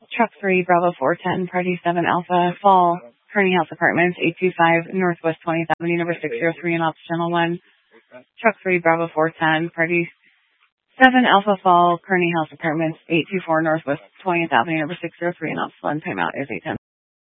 Truck 3, Bravo 410, Party 7 Alpha, Fall, Kearney House Apartments, 825 Northwest 20th Avenue, number 603 in Ops Channel 1. Truck 3, Bravo 410, Party 7 Alpha, Fall, Kearney House Apartments, 824 Northwest 20th Avenue, number 603 in Ops 1. Timeout is 810.